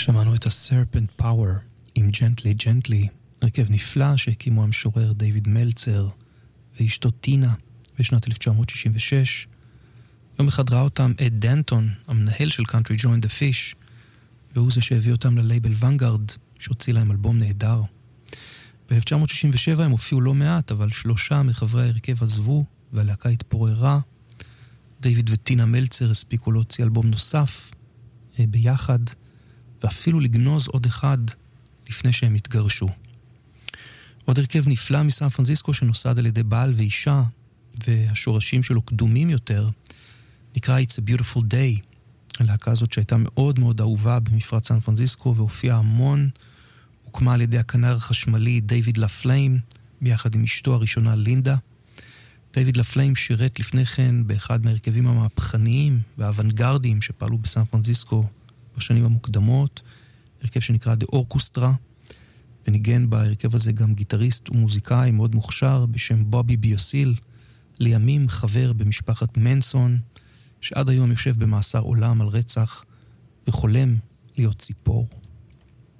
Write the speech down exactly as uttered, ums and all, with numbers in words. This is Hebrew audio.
שמענו את ה-Serpent Power עם Gently Gently, הרכב נפלא שהקימו המשורר דיוויד מלצר ואשתו טינה בשנת אלף תשע מאות שישים ושש. יום אחד ראה אותם אד דנטון, המנהל של Country Join the Fish, והוא זה שהביא אותם ללייבל ונגארד, שהוציא להם אלבום נהדר. ב-אלף תשע מאות שישים ושבע הם הופיעו לא מעט, אבל שלושה מחברי ההרכב עזבו, והלהקה התפוררה. דיוויד וטינה מלצר הספיקו להוציא אלבום נוסף ביחד, ואפילו לגנוז עוד אחד לפני שהם התגרשו. עוד הרכב נפלא מסן פרנסיסקו שנוסד על ידי בעל ואישה, והשורשים שלו קדומים יותר, נקרא It's a Beautiful Day. הלהקה הזאת שהייתה מאוד מאוד אהובה במפרץ סן פרנסיסקו והופיעה המון, הוקמה על ידי הכנר החשמלי דיוויד לפליים, ביחד עם אשתו הראשונה לינדה. דיוויד לפליים שירת לפני כן באחד מהרכבים המהפכניים והאוונגרדיים שפעלו בסן פרנסיסקו בשנים המוקדמות, הרכב שנקרא The Orchestra, וניגן בהרכב הזה גם גיטריסט ומוזיקאי מאוד מוכשר בשם בובי ביוסיל, לימים חבר במשפחת מנסון, שעד היום יושב במאסר עולם על רצח וחולם להיות ציפור.